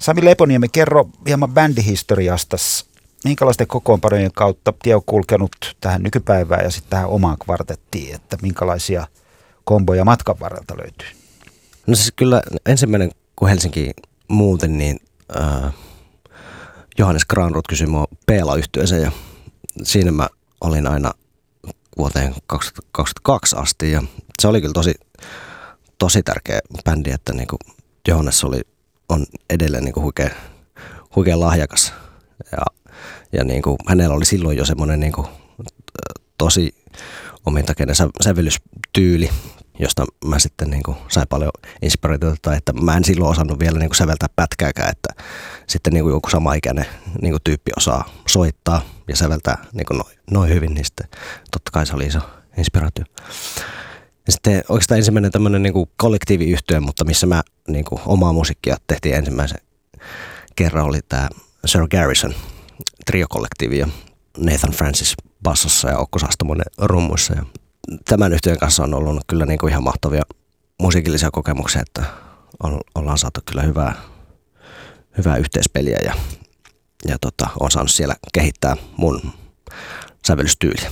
Sami Leponiemi, kerro hieman bändihistoriastas. Minkälaisten kokoonpanojen kautta tie on kulkenut tähän nykypäivään ja sitten tähän omaan kvartettiin, että minkälaisia komboja matkan varrelta löytyy? No siis kyllä ensimmäinen, kun Helsinki muutin, niin Johannes Granrud kysyi mua Peela-yhtyeeseen ja siinä mä olin aina vuoteen 2022 asti ja se oli kyllä tosi tärkeä bändi, että niinku Johannes on edelleen niinku huikea lahjakas ja niinku hänellä oli silloin jo semmoinen niinku tosi omintakeinen sävellystyyli, josta mä sitten niinku sain paljon inspiraatiota, että mä en silloin osannut vielä niinku säveltää pätkääkään, että sitten niinku joku samaikäinen niinku tyyppi osaa soittaa ja säveltää niinku noin hyvin, niin sitten totta kai se oli iso inspiraatio. Ja sitten oikeastaan ensimmäinen tämmöinen niinku kollektiiviyhtye, mutta missä mä niinku omaa musiikkia tehtiin ensimmäisen kerran, oli tämä Sir Garrison triokollektiivi ja Nathan Francis bassossa ja Okko Saastamoinen rummuissa. Ja tämän yhtyeen kanssa on ollut kyllä niinku ihan mahtavia musiikillisia kokemuksia, että ollaan saatu kyllä hyvää yhteispeliä ja on saanut siellä kehittää mun sävellystyyliä.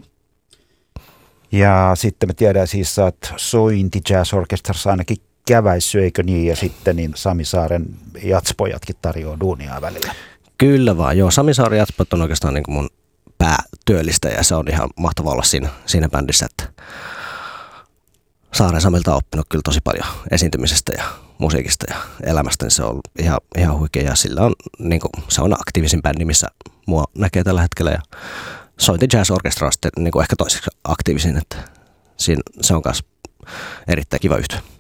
Ja sitten me tiedän siis, sä oot Sointi Jazz Orchestrassa ainakin käväissy, eikö niin? Ja sitten niin Sami Saaren jatspojatkin tarjoaa duunia välillä. Kyllä vaan, joo. Sami Saaren jatspojat on oikeastaan niin kuin mun päätyöllistä ja se on ihan mahtavaa olla siinä bändissä, että Saaren Samilta on oppinut kyllä tosi paljon esiintymisestä ja musiikista ja elämästä, niin se on ollut ihan huikea ja sillä on, niin kuin, se on aktiivisin bändi, missä mua näkee tällä hetkellä ja Sointi Jazz Orchestra on sitten niin kuin ehkä toiseksi aktiivisin, että se on myös erittäin kiva yhtye.